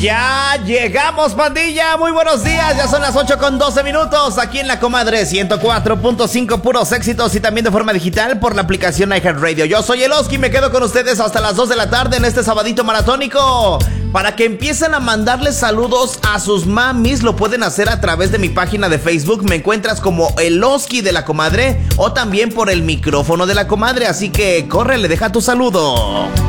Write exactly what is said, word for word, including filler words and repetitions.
Ya llegamos, pandilla, muy buenos días, ya son las ocho con doce minutos, aquí en La Comadre ciento cuatro punto cinco, puros éxitos y también de forma digital por la aplicación iHeartRadio. Yo soy el Oski, me quedo con ustedes hasta las dos de la tarde en este sabadito maratónico, para que empiecen a mandarles saludos a sus mamis. Lo pueden hacer a través de mi página de Facebook, me encuentras como el Oski de La Comadre, o también por el micrófono de La Comadre, así que córrele, deja tu saludo.